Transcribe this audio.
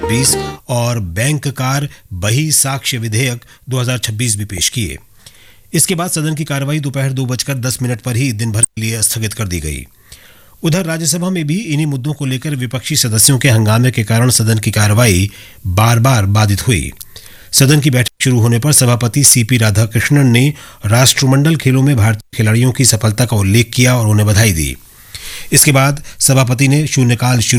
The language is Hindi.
2026 और बैंक कार बही साक्ष्य विधेयक 2026 भी पेश किए। इसके बाद सदन की कार्रवाई दोपहर 2:10 पर ही दिन भर के लिए स्थगित कर दी गई। उधर राज्यसभा में भी इन्हीं मुद्दों को लेकर विपक्षी सदस्यों के हंगामे के कारण सदन की कार्रवाई बार बार बाधित हुई। सदन की बैठक शुरू होने पर सभापति सीपी राधाकृष्णन ने राष्ट्रमंडल खेलों में भारतीय खिलाड़ियों की सफलता का उल्लेख किया और उन्हें बधाई दी। इसके बाद सभापति ने शून्यकाल शुरू